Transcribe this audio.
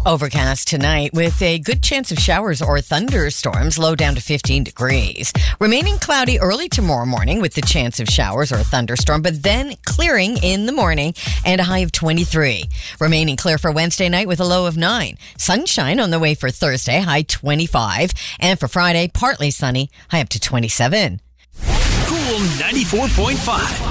Overcast tonight with a good chance of showers or thunderstorms, low down to 15 degrees. Remaining cloudy early tomorrow morning with the chance of showers or a thunderstorm, but then clearing in the morning and a high of 23. Remaining clear for Wednesday night with a low of 9. Sunshine on the way for Thursday, high 25. And for Friday, partly sunny, high up to 27. Cool 94.5.